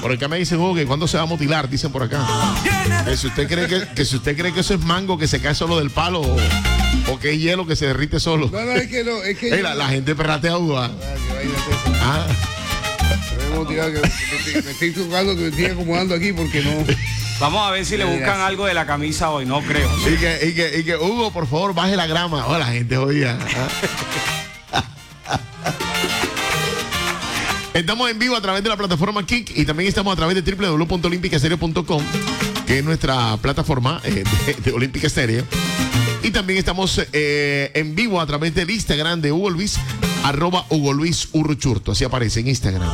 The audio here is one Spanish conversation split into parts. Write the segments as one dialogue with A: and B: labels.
A: Por acá me dicen, que ¿cuándo se va a mutilar? Dicen por acá. Que si usted cree que eso es mango que se cae solo del palo o que es hielo que se derrite solo.
B: No, es que no, es que
A: la gente perratea uva.
B: Me estoy tocando, que me estoy acomodando aquí porque no.
C: Vamos a ver si le buscan algo de la camisa hoy, no creo.
A: Y que Hugo, por favor, baje la grama. La gente oía. Estamos en vivo a través de la plataforma Kik y también estamos a través de www.olympicastereo.com, que es nuestra plataforma de Olímpica Estéreo. Y también estamos en vivo a través del Instagram de Hugo Luis, @HugoLuisUrruchurto. Así aparece en Instagram.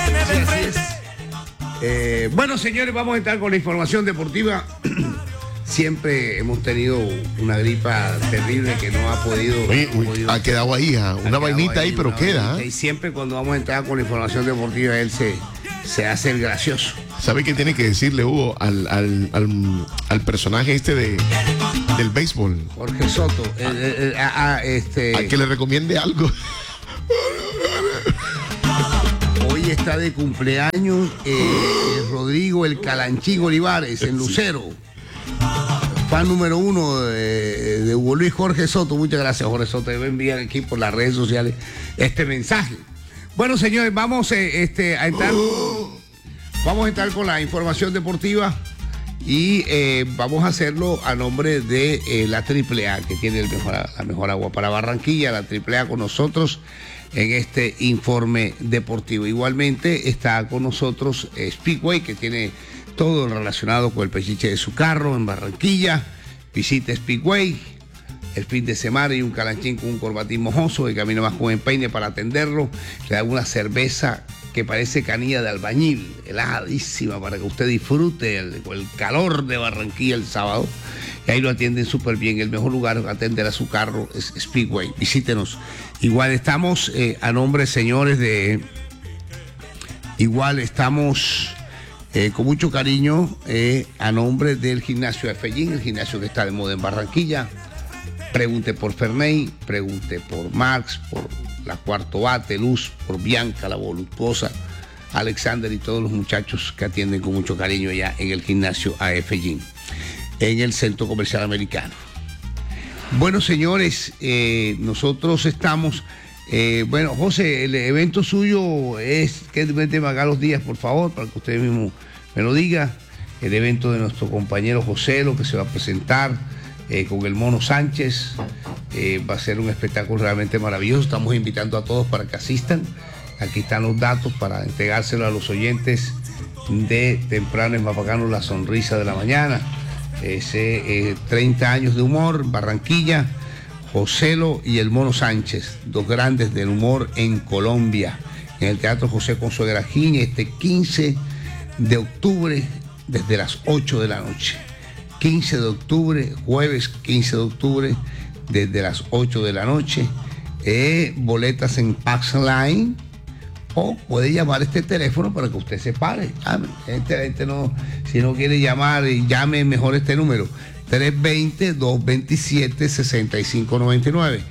B: Bueno, señores, vamos a entrar con la información deportiva. Siempre hemos tenido una gripa terrible que no ha podido.
A: Ha quedado ahí, una vainita ahí, pero queda.
B: Y siempre cuando vamos a entrar con la información deportiva, él se hace el gracioso.
A: ¿Sabe qué tiene que decirle, Hugo, al personaje del béisbol?
B: Jorge Soto.
A: A que le recomiende algo.
B: Hoy está de cumpleaños Rodrigo el Calanchín Olivares en Lucero. Fan número 1 de Hugo Luis, Jorge Soto. Muchas gracias, Jorge Soto. Debo enviar aquí por las redes sociales este mensaje. Bueno, señores, vamos a entrar. Vamos a entrar con la información deportiva y vamos a hacerlo a nombre de la AAA, que tiene la mejor agua para Barranquilla. La AAA con nosotros en este informe deportivo. Igualmente está con nosotros Speedway, que tiene todo relacionado con el pechiche de su carro en Barranquilla. Visite Speedway el fin de semana y un calanchín con un corbatín mojoso que camina más con empeine para atenderlo. Le da una cerveza que parece canilla de albañil, heladísima, para que usted disfrute el calor de Barranquilla el sábado. Y ahí lo atienden súper bien. El mejor lugar para atender a su carro es Speedway. Visítenos. Igual estamos a nombre, señores, con mucho cariño a nombre del gimnasio de Fellín, el gimnasio que está de moda en Barranquilla. Pregunte por Ferney, pregunte por Max, por la Cuarto Bate, Luz, por Bianca, la voluptuosa, Alexander y todos los muchachos que atienden con mucho cariño allá en el gimnasio Fellín, en el Centro Comercial Americano. Bueno, señores, nosotros estamos... bueno, José, el evento suyo es... ¿Qué me haga los días, por favor, para que usted mismo me lo diga? El evento de nuestro compañero José, lo que se va a presentar con el Mono Sánchez. Va a ser un espectáculo realmente maravilloso. Estamos invitando a todos para que asistan. Aquí están los datos para entregárselos a los oyentes de Temprano en Mapacano, la sonrisa de la mañana. 30 años de humor, Barranquilla, Joselo y el Mono Sánchez, dos grandes del humor en Colombia, en el Teatro José Consuegra Giña, este 15 de octubre, desde las 8 de la noche. 15 de octubre, jueves 15 de octubre, desde las 8 de la noche. Boletas en Pax Line, o puede llamar este teléfono para que usted se pare. Si no quiere llamar, llame mejor este número: 320-227-6599.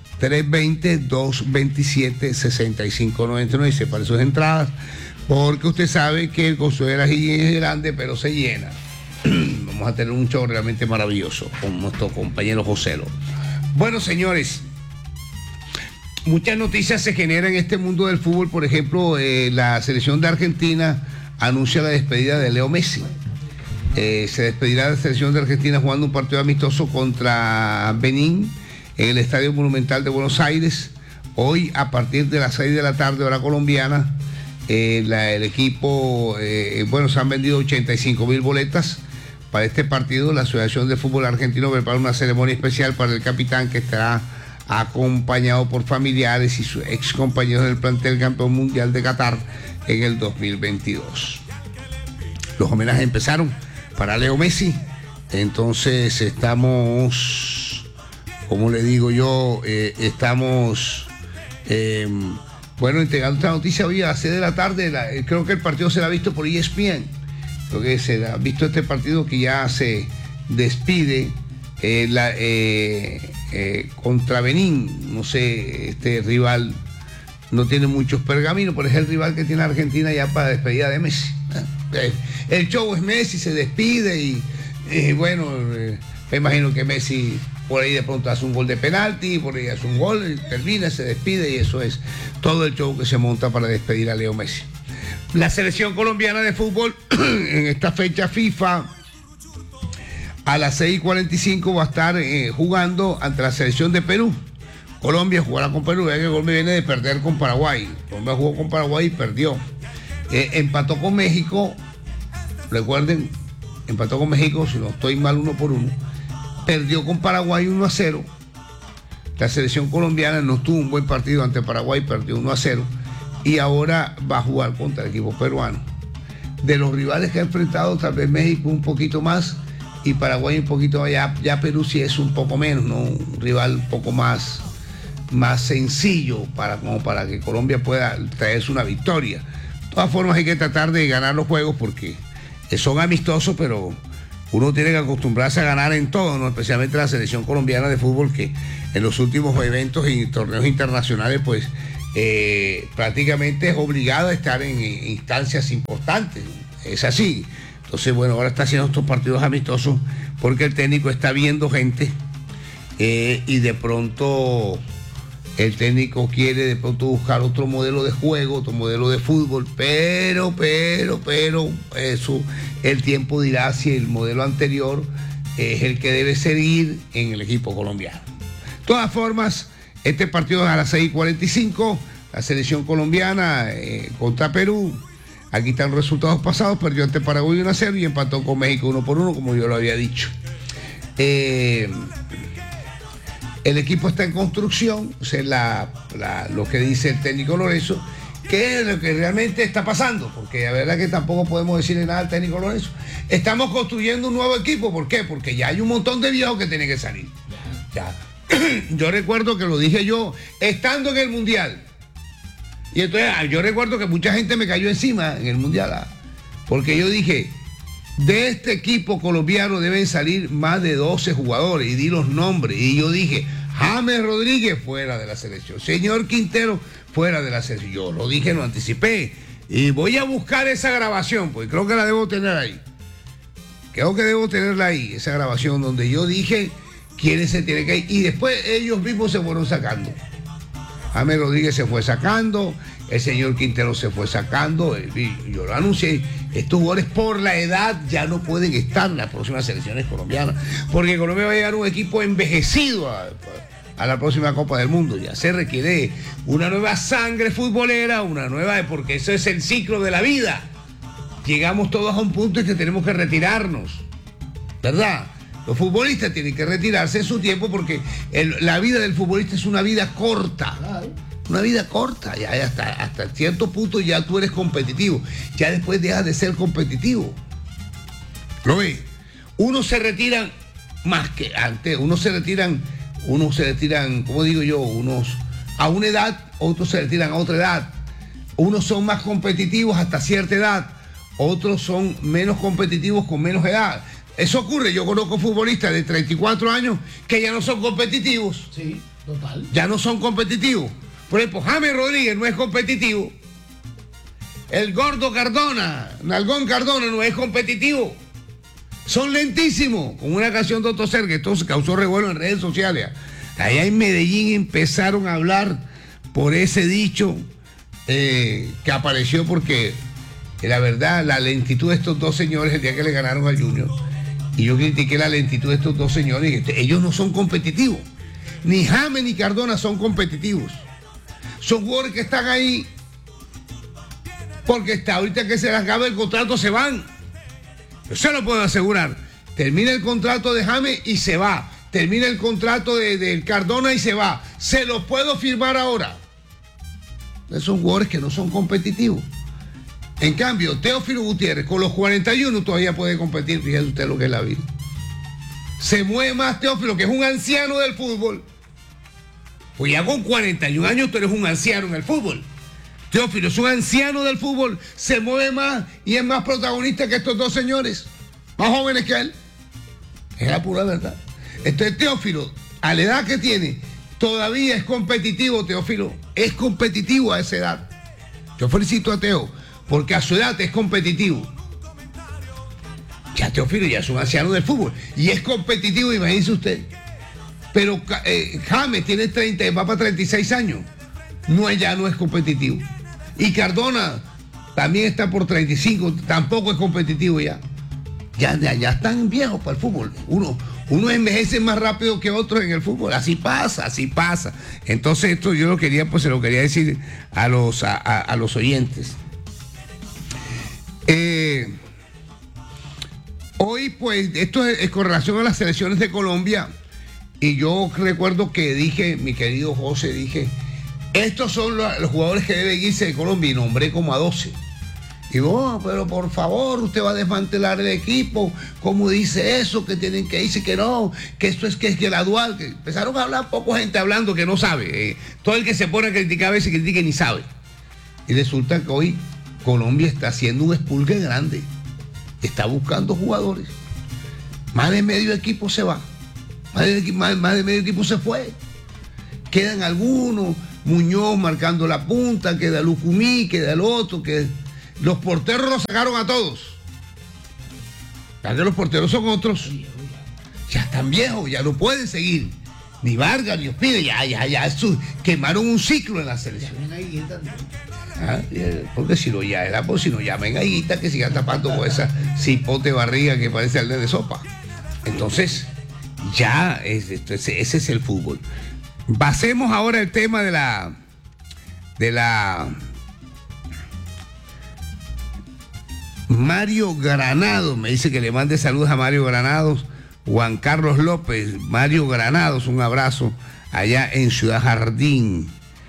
B: 320-227-6599. Y separe sus entradas, porque usted sabe que el Consuegra Giña es grande, pero se llena. Vamos a tener un show realmente maravilloso con nuestro compañero Joselo. Bueno, señores, muchas noticias se generan en este mundo del fútbol. Por ejemplo, la selección de Argentina anuncia la despedida de Leo Messi. Se despedirá de la selección de Argentina jugando un partido amistoso contra Benín en el Estadio Monumental de Buenos Aires. Hoy, a partir de las 6 de la tarde, hora colombiana, el equipo, se han vendido 85.000 boletas para este partido. La Asociación de Fútbol Argentino prepara una ceremonia especial para el capitán, que estará acompañado por familiares y sus ex compañeros del plantel campeón mundial de Qatar en el 2022. Los homenajes empezaron para Leo Messi. Entonces estamos, como le digo yo, entregando esta noticia hoy a las 6 de la tarde. Creo que el partido se la ha visto por ESPN. Creo que se ha visto este partido que ya se despide contra Benín. No sé, este rival no tiene muchos pergaminos, pero es el rival que tiene Argentina ya para despedida de Messi. El show es Messi, se despide y bueno, me imagino que Messi por ahí de pronto hace un gol de penalti, por ahí hace un gol, termina, se despide y eso es todo el show que se monta para despedir a Leo Messi. La selección colombiana de fútbol en esta fecha FIFA a las 6:45 va a estar jugando ante la selección de Perú. Colombia jugará con Perú, ya que Colombia viene de perder con Paraguay. Colombia jugó con Paraguay y perdió. Empató con México, recuerden, empató con México, si no estoy mal, 1-1. Perdió con Paraguay 1-0. La selección colombiana no tuvo un buen partido ante Paraguay, perdió 1-0. Y ahora va a jugar contra el equipo peruano. De los rivales que ha enfrentado, tal vez México un poquito más y Paraguay un poquito más. Ya Perú sí es un poco menos, ¿no? Un rival un poco más sencillo como para que Colombia pueda traerse una victoria. De todas formas hay que tratar de ganar los juegos porque son amistosos, pero uno tiene que acostumbrarse a ganar en todo, ¿no? Especialmente la selección colombiana de fútbol, que en los últimos eventos y torneos internacionales pues prácticamente es obligada a estar en instancias importantes, ¿no? Es así. Entonces, bueno, ahora está haciendo estos partidos amistosos porque el técnico está viendo gente y de pronto el técnico quiere de pronto buscar otro modelo de juego, otro modelo de fútbol, pero eso el tiempo dirá si el modelo anterior es el que debe seguir en el equipo colombiano. De todas formas, este partido es a las 6:45, la selección colombiana contra Perú. Aquí están los resultados pasados, perdió ante Paraguay 1-0 y empató con México 1-1, como yo lo había dicho. El equipo está en construcción, o sea, lo que dice el técnico Lorenzo, que es lo que realmente está pasando, porque la verdad que tampoco podemos decirle nada al técnico Lorenzo. Estamos construyendo un nuevo equipo, ¿por qué? Porque ya hay un montón de viejos que tienen que salir. Ya. Yo recuerdo que lo dije yo estando en el Mundial. Y entonces yo recuerdo que mucha gente me cayó encima en el Mundial, porque yo dije, de este equipo colombiano deben salir más de 12 jugadores, y di los nombres, y yo dije, James Rodríguez fuera de la selección, señor Quintero fuera de la selección. Yo lo dije, lo anticipé, y voy a buscar esa grabación, porque creo que la debo tener ahí. Creo que debo tenerla ahí, esa grabación donde yo dije quiénes se tienen que ir, y después ellos mismos se fueron sacando. James Rodríguez se fue sacando, el señor Quintero se fue sacando, yo lo anuncié. Estos jugadores por la edad ya no pueden estar en las próximas selecciones colombianas, porque Colombia va a llegar un equipo envejecido a la próxima Copa del Mundo. Ya se requiere una nueva sangre futbolera, una nueva, porque eso es el ciclo de la vida. Llegamos todos a un punto en que tenemos que retirarnos, ¿verdad? Los futbolistas tienen que retirarse en su tiempo porque la vida del futbolista es una vida corta. Una vida corta, ya hasta cierto punto ya tú eres competitivo. Ya después dejas de ser competitivo. ¿Lo ves? Unos se retiran más que antes, unos se retiran, como digo yo, unos a una edad, otros se retiran a otra edad. Unos son más competitivos hasta cierta edad, otros son menos competitivos con menos edad. Eso ocurre, yo conozco futbolistas de 34 años que ya no son competitivos.
D: Sí, total.
B: Ya no son competitivos. Por ejemplo, James Rodríguez no es competitivo. El gordo Cardona, Nalgón Cardona no es competitivo. Son lentísimos. Con una canción de Otto Ser que entonces causó revuelo en redes sociales. Allá en Medellín empezaron a hablar por ese dicho que apareció porque la verdad, la lentitud de estos dos señores el día que le ganaron al Junior. Y yo critiqué la lentitud de estos dos señores. Ellos no son competitivos. Ni James ni Cardona son competitivos. Son jugadores que están ahí porque hasta ahorita que se les acabe el contrato se van. Yo se lo puedo asegurar. Termina el contrato de James y se va. Termina el contrato de Cardona y se va. Se lo puedo firmar ahora. Son jugadores que no son competitivos. En cambio, Teófilo Gutiérrez, con los 41 todavía puede competir. Fíjate usted lo que es la vida. Se mueve más Teófilo, que es un anciano del fútbol. Pues ya con 41 años tú eres un anciano en el fútbol. Teófilo es un anciano del fútbol, se mueve más y es más protagonista que estos dos señores, más jóvenes que él. Es la pura verdad. Entonces Teófilo, a la edad que tiene, todavía es competitivo, Teófilo. Es competitivo a esa edad. Yo felicito a Teo, porque a su edad es competitivo. Ya Teófilo ya es un anciano del fútbol. Y es competitivo, imagínese usted. Pero James tiene 30, va para 36 años. Ya no es competitivo. Y Cardona también está por 35, tampoco es competitivo ya. Ya están viejos para el fútbol. Uno envejece más rápido que otros en el fútbol. Así pasa. Entonces esto yo lo quería, pues se lo quería decir a los oyentes. Hoy, pues, esto es con relación a las selecciones de Colombia. Y yo recuerdo que dije, mi querido José, estos son los jugadores que deben irse de Colombia, y nombré como a 12. Digo, pero por favor, usted va a desmantelar el equipo. ¿Cómo dice eso? Que tienen que irse, que no, que esto es que es gradual. Que empezaron a hablar, poca gente hablando que no sabe. Todo el que se pone a criticar a veces critica y ni sabe. Y resulta que hoy Colombia está haciendo un expulgue grande. Está buscando jugadores. Más de medio equipo se va. Más de medio equipo se fue. Quedan algunos. Muñoz marcando la punta, queda Lucumí, queda el otro, que los porteros los sacaron a todos. Ya que los porteros son otros. Ya están viejos, ya no pueden seguir. Ni Vargas, ni Ospina, quemaron un ciclo en la selección. Porque si no llamen a Higuita, que sigan tapando con esa cipote barriga que parece al de sopa. Entonces, ese es el fútbol. Pasemos ahora el tema de la Mario Granados. Me dice que le mande saludos a Mario Granados. Juan Carlos López, Mario Granados, un abrazo allá en Ciudad Jardín.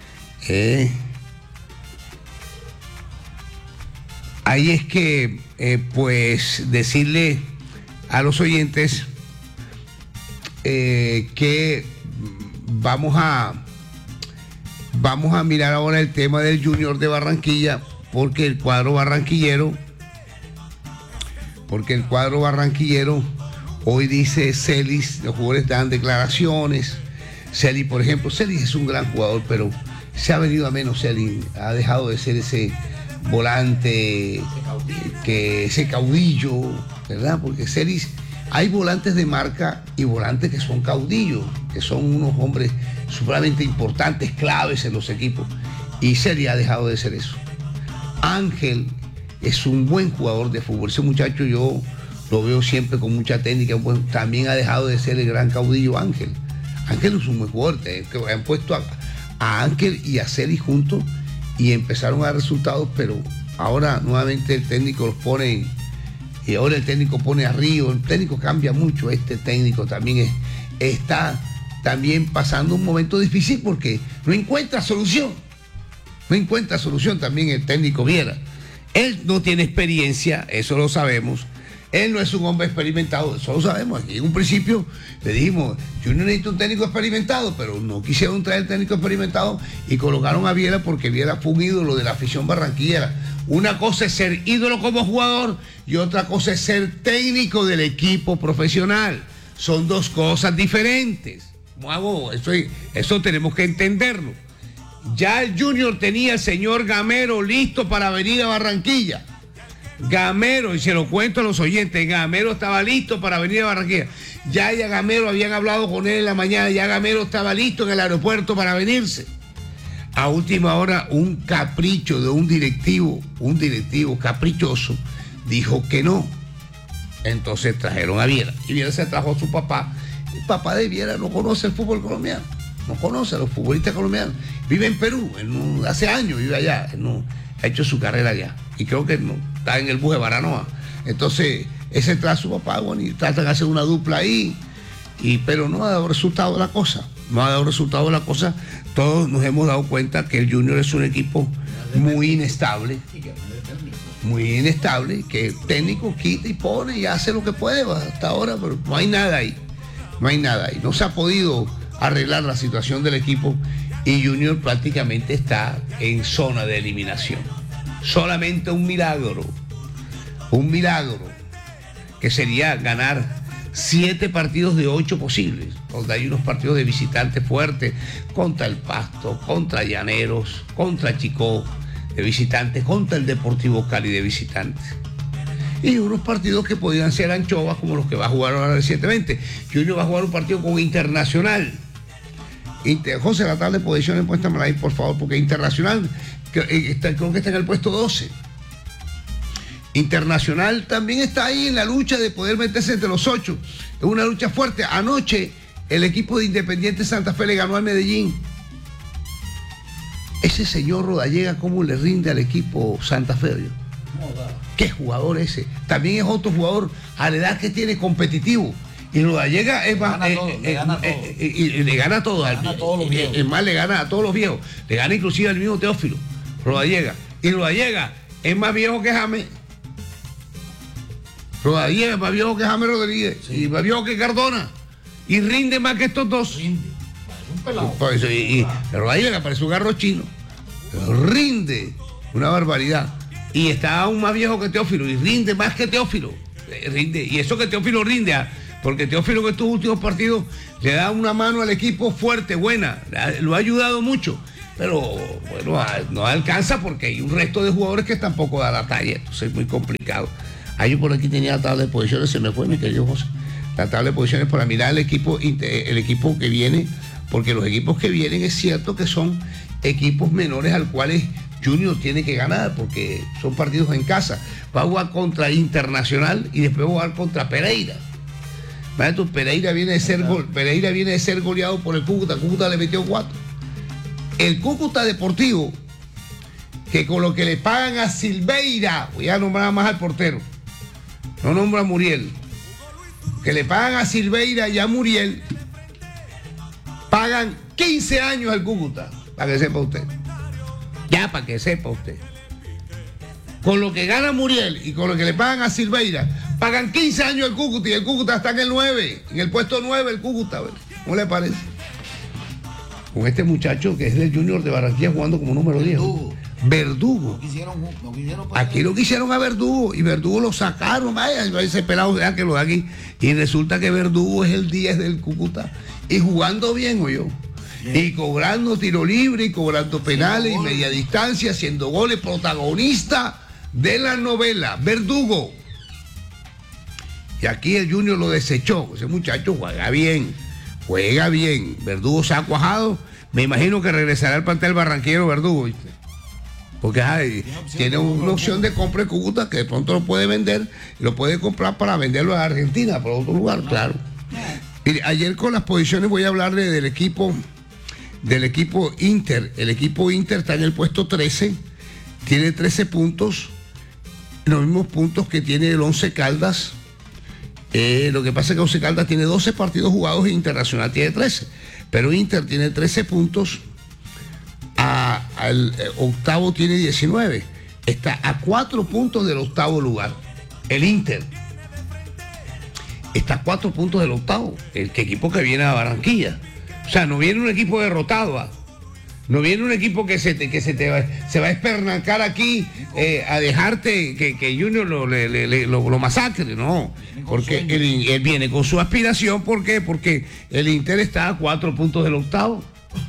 B: Ahí es que, pues, decirle a los oyentes que vamos a mirar ahora el tema del Junior de Barranquilla, porque el cuadro barranquillero hoy dice Celis, los jugadores dan declaraciones. Celis, por ejemplo, Celis es un gran jugador, pero se ha venido a menos. Celis ha dejado de ser ese volante, ese caudillo, ¿verdad? Porque Celis, hay volantes de marca y volantes que son caudillos, que son unos hombres sumamente importantes, claves en los equipos. Y Celis ha dejado de ser eso. Ángel es un buen jugador de fútbol. Ese muchacho yo lo veo siempre con mucha técnica. También ha dejado de ser el gran caudillo Ángel. Ángel es un muy fuerte. Que han puesto a Ángel y a Celis juntos y empezaron a dar resultados, pero ahora nuevamente el técnico los pone, y ahora el técnico pone a Río. El técnico cambia mucho. Este técnico también está también pasando un momento difícil porque no encuentra solución. También el técnico Viera. Él no tiene experiencia, eso lo sabemos. Él no es un hombre experimentado, eso lo sabemos. Aquí en un principio le dijimos, yo no necesito un técnico experimentado, pero no quisieron traer técnico experimentado y colocaron a Viera porque Viera fue un ídolo de la afición barranquillera. Una cosa es ser ídolo como jugador y otra cosa es ser técnico del equipo profesional. Son dos cosas diferentes. Eso tenemos que entenderlo. Ya el Junior tenía al señor Gamero listo para venir a Barranquilla. Gamero, y se lo cuento a los oyentes, Gamero estaba listo para venir a Barranquilla. Ya Gamero, habían hablado con él en la mañana, ya Gamero estaba listo en el aeropuerto para venirse. A última hora, un capricho de un directivo caprichoso, dijo que no. Entonces trajeron a Viera, y Viera se trajo a su papá. El papá de Viera no conoce el fútbol colombiano, no conoce a los futbolistas colombianos. Vive en Perú, hace años vive allá, ha hecho su carrera allá. Y creo que está en el bus de Baranoa. Entonces, ese trae a su papá, bueno, y tratan de hacer una dupla ahí, pero no ha dado resultado la cosa. Todos nos hemos dado cuenta que el Junior es un equipo muy inestable, que el técnico quita y pone y hace lo que puede hasta ahora, pero no hay nada ahí. No se ha podido arreglar la situación del equipo y Junior prácticamente está en zona de eliminación. Solamente un milagro que sería ganar 7 partidos de 8 posibles, donde hay unos partidos de visitantes fuertes contra el Pasto, contra Llaneros, contra Chicó de visitantes, contra el Deportivo Cali de visitantes. Y unos partidos que podrían ser anchovas como los que va a jugar ahora recientemente. Junior va a jugar un partido con Internacional. José, la tabla de posiciones, puéstamela ahí, por favor, porque Internacional creo que está en el puesto 12. Internacional también está ahí en la lucha de poder meterse entre los 8. Es una lucha fuerte. Anoche el equipo de Independiente Santa Fe le ganó al Medellín. Ese señor Rodallega, ¿cómo le rinde al equipo Santa Fe? ¿Qué jugador ese? También es otro jugador a la edad que tiene competitivo. Y Rodallega es más. Le gana a todos. Es más, le gana a todos los viejos. Le gana inclusive al mismo Teófilo. Rodallega. Y Rodallega es más viejo que James. Rodallega es más viejo que James Rodríguez. Sí. Y más viejo que Cardona. Y rinde más que estos dos. Rinde. Parece un pelado. Y Rodallega parece un garro chino. Rinde. Una barbaridad. Y está aún más viejo que Teófilo. Y rinde más que Teófilo. Rinde. Y eso que Teófilo rinde. Porque Teófilo en estos últimos partidos le da una mano al equipo fuerte, buena. Lo ha ayudado mucho. Pero bueno, no alcanza porque hay un resto de jugadores que tampoco da la talla. Entonces es muy complicado. Yo por aquí tenía la tabla de posiciones, se me fue, mi querido José. La tabla de posiciones para mirar el equipo que viene, porque los equipos que vienen es cierto que son equipos menores al cuales Junior tiene que ganar, porque son partidos en casa. Va a jugar contra Internacional y después va a jugar contra Pereira. Pereira viene de ser goleado por el Cúcuta. Cúcuta le metió 4. El Cúcuta Deportivo, que con lo que le pagan a Silveira, voy a nombrar más al portero, no nombra a Muriel, que le pagan a Silveira y a Muriel, pagan 15 años al Cúcuta, para que sepa usted. Ya, para que sepa usted. Con lo que gana Muriel y con lo que le pagan a Silveira, pagan 15 años al Cúcuta y el Cúcuta está en el 9, en el puesto 9 el Cúcuta. ¿Cómo le parece? Con este muchacho que es del Junior de Barranquilla jugando como número 10. Verdugo. Aquí lo quisieron a Verdugo y Verdugo lo sacaron. Vaya, ese pelado que lo da aquí. Y resulta que Verdugo es el 10 del Cúcuta y jugando bien, oyó. Y cobrando tiro libre y cobrando penales y media distancia, haciendo goles, protagonista de la novela, Verdugo. Y aquí el Junior lo desechó. Ese muchacho juega bien. Verdugo se ha cuajado. Me imagino que regresará al plantel barranquero Verdugo, ¿viste? Porque tiene una opción de compra de Cúcuta que de pronto lo puede vender y lo puede comprar para venderlo a Argentina, para otro lugar, claro. Mire, ayer con las posiciones voy a hablarle del equipo Inter. El equipo Inter está en el puesto 13, tiene 13 puntos, los mismos puntos que tiene el Once Caldas. Lo que pasa es que Once Caldas tiene 12 partidos jugados e Internacional tiene 13, pero Inter tiene 13 puntos, al octavo tiene 19, está a 4 puntos del octavo lugar. El Inter está a 4 puntos del octavo, el equipo que viene a Barranquilla. O sea, no viene un equipo derrotado, no viene un equipo que se va a espernancar aquí a dejarte que Junior lo masacre, no. Porque él viene con su aspiración. ¿Por qué? Porque el Inter está a 4 puntos del octavo.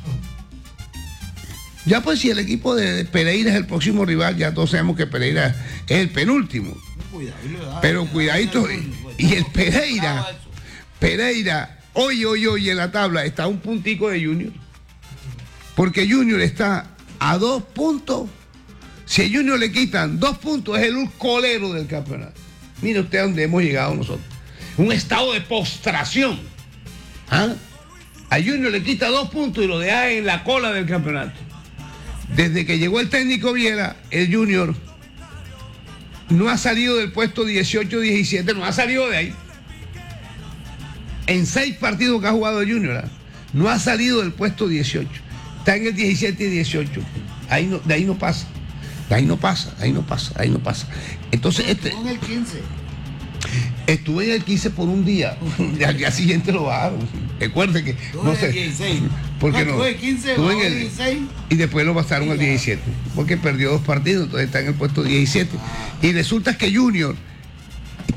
B: Ya pues si el equipo de Pereira es el próximo rival, ya todos sabemos que Pereira es el penúltimo. Pero cuidadito, y el Pereira, hoy en la tabla está a un puntico de Junior. Porque Junior está a 2 puntos. Si a Junior le quitan 2 puntos, es el colero del campeonato. Mire usted a dónde hemos llegado nosotros. Un estado de postración. A Junior le quita 2 puntos y lo deja en la cola del campeonato. Desde que llegó el técnico Viera, el Junior no ha salido del puesto 18-17, no ha salido de ahí. En 6 partidos que ha jugado el Junior, no ha salido del puesto 18. Está en el 17 y 18. De ahí no pasa. Entonces,
D: estuvo en el 15.
B: Estuve en el 15 por un día. Al día siguiente lo bajaron. Recuerde que no sé. 16. Porque no.
D: Estuve en el 15, estuve en el 16.
B: Y después lo pasaron al 17. Porque perdió 2 partidos, entonces está en el puesto 17. Y resulta que Junior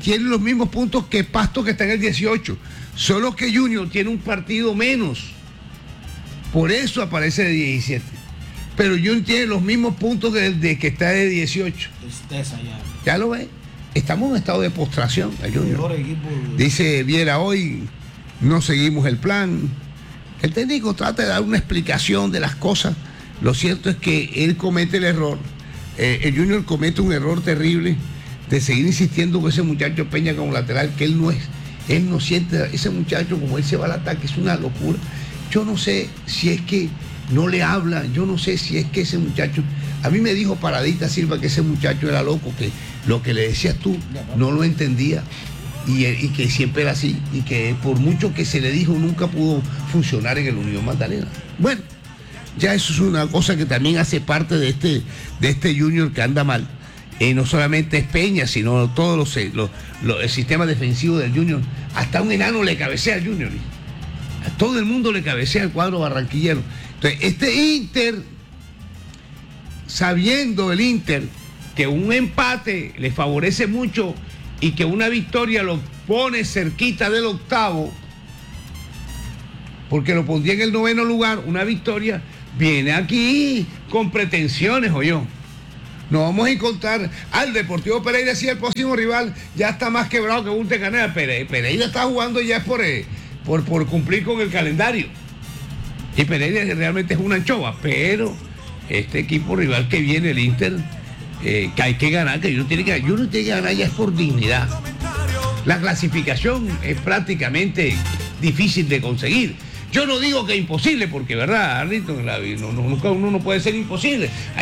B: tiene los mismos puntos que Pasto, que está en el 18. Solo que Junior tiene un partido menos. Por eso aparece de 17. Pero Junior tiene los mismos puntos de que está de 18.
D: Tristeza ya.
B: ¿Ya lo ves? Estamos en un estado de postración, Junior.
D: Mejor equipo.
B: Dice Viera, hoy no seguimos el plan. El técnico trata de dar una explicación de las cosas. Lo cierto es que él comete el error. El Junior comete un error terrible de seguir insistiendo con ese muchacho Peña como lateral, que él no es. Él no siente, ese muchacho como él se va al ataque, es una locura. Yo no sé si es que no le habla, yo no sé si es que ese muchacho... A mí me dijo Paradita Silva que ese muchacho era loco, que lo que le decías tú no lo entendía y que siempre era así y que por mucho que se le dijo nunca pudo funcionar en el Unión Magdalena. Bueno, ya eso es una cosa que también hace parte de este Junior que anda mal. No solamente es Peña, sino todos el sistema defensivo del Junior. Hasta un enano le cabecea al Junior. A todo el mundo le cabecea el cuadro barranquillero. Entonces, este Inter, sabiendo el Inter que un empate le favorece mucho y que una victoria lo pone cerquita del octavo, porque lo pondría en el 9º lugar, una victoria, viene aquí con pretensiones, yo. Nos vamos a encontrar al Deportivo Pereira, si el próximo rival ya está más quebrado que un Tecanera. Pereira está jugando ya por cumplir con el calendario. Y Pereira realmente es una anchoa, pero este equipo rival que viene, el Inter, que hay que ganar, que uno tiene que ganar ya es por dignidad. La clasificación es prácticamente difícil de conseguir. Yo no digo que es imposible, porque verdad, Arlito, nunca uno no puede ser imposible.